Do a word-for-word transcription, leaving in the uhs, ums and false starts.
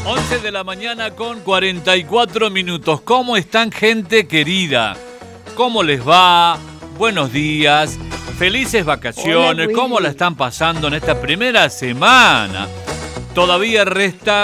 once de la mañana con cuarenta y cuatro minutos. ¿Cómo están, gente querida? ¿Cómo les va? Buenos días. Felices vacaciones. Hola, ¿Cómo la están pasando en esta primera semana? Todavía resta